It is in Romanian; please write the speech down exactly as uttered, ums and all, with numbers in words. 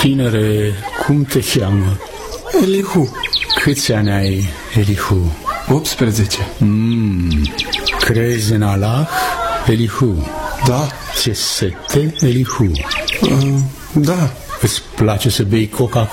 Tinere, cum te cheamă? Elihu. Câți ani ai, Elihu? optsprezece. Mm. Crezi în Allah, Elihu? Da. Ți-e sete, Elihu? Uh, da. Îți place să bei Coca-Cola?